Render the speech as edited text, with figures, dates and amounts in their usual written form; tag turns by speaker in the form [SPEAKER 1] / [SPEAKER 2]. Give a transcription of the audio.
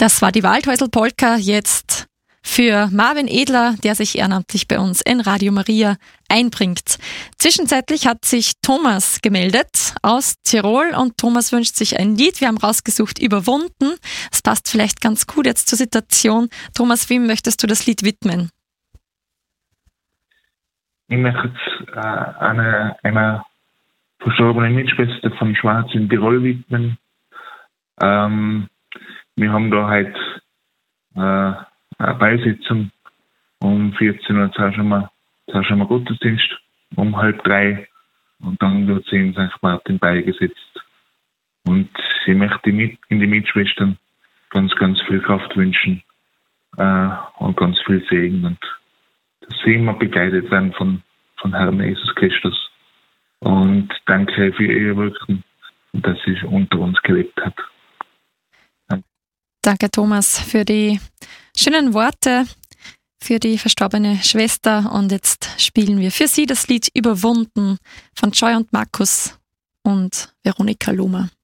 [SPEAKER 1] Das war die Waldhäusl-Polka jetzt für Marvin Edler, der sich ehrenamtlich bei uns in Radio Maria einbringt. Zwischenzeitlich hat sich Thomas gemeldet aus Tirol und Thomas wünscht sich ein Lied. Wir haben rausgesucht Überwunden. Das passt vielleicht ganz gut jetzt zur Situation. Thomas, wem möchtest du das Lied widmen?
[SPEAKER 2] Ich möchte es einer verstorbenen Mitschwester von Schwarz in Tirol widmen. Wir haben da heute eine Beisetzung. Um 14 Uhr haben wir Gottesdienst, um 2:30 und dann wird sie in St. Martin beigesetzt. Und ich möchte in die Mitschwestern ganz, ganz viel Kraft wünschen und ganz viel Segen und dass sie immer begleitet werden von Herrn Jesus Christus. Und danke für ihr Wirken und dass sie unter uns gelebt hat.
[SPEAKER 1] Danke, Thomas, für die schönen Worte, für die verstorbene Schwester. Und jetzt spielen wir für sie das Lied Überwunden von Joy und Markus und Veronika Lohmer.